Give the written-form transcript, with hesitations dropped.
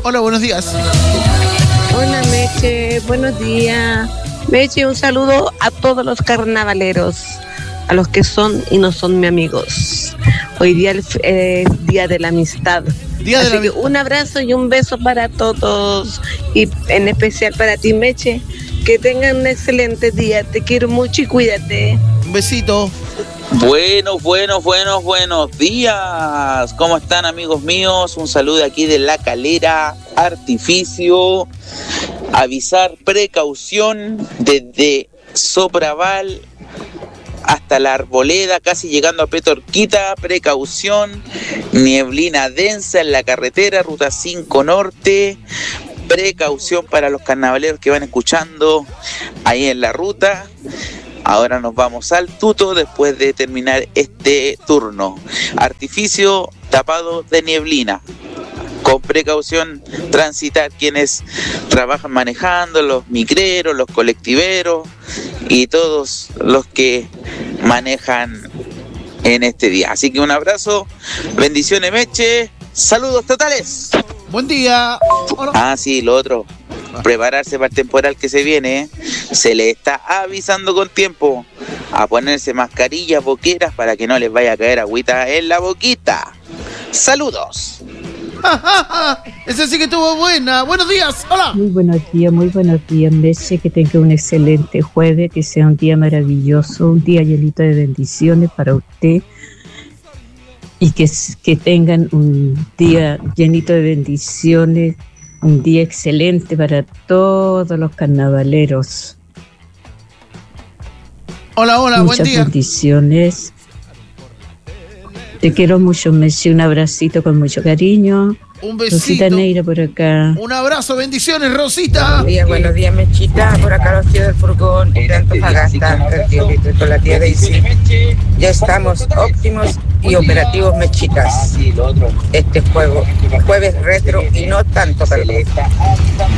Hola, buenos días. Hola, Meche, buenos días. Meche, un saludo a todos los carnavaleros, a los que son y no son mis amigos. Hoy día es Día de la Amistad. Así que un abrazo y un beso para todos, y en especial para ti, Meche. Que tengan un excelente día. Te quiero mucho y cuídate. Un besito. Buenos días. ¿Cómo están, amigos míos? Un saludo aquí de La Calera, Artificio. Avisar precaución desde Sopraval hasta La Arboleda, casi llegando a Petorquita. Precaución, nieblina densa en la carretera, ruta 5 Norte. Precaución para los carnavaleros que van escuchando ahí en la ruta. Ahora nos vamos al tuto después de terminar este turno. Artificio tapado de nieblina. Con precaución transitar quienes trabajan manejando, los micreros, los colectiveros y todos los que manejan en este día. Así que un abrazo, bendiciones, Meche, saludos totales. Buen día. Hola. Ah, sí, lo otro, prepararse para el temporal que se viene, ¿eh? Se les está avisando con tiempo a ponerse mascarillas, boqueras, para que no les vaya a caer agüita en la boquita. Saludos. Esa sí que estuvo buena. Buenos días. Hola. Muy buenos días, Meche. Que tenga un excelente jueves, que sea un día maravilloso, un día llenito de bendiciones para usted. Y que tengan un día llenito de bendiciones, un día excelente para todos los carnavaleros. Hola, buen día. Muchas bendiciones. Te quiero mucho, Messi. Un abracito con mucho cariño. Un besito. Rosita Neira por acá. Un abrazo, bendiciones, Rosita. Buenos días, Mechita. Por acá los tíos del furgón de Antofagasta, el tío Víctor con la tía Daisy. Ya estamos óptimos y operativos, Mechitas. Este jueves retro y no tanto, perdón.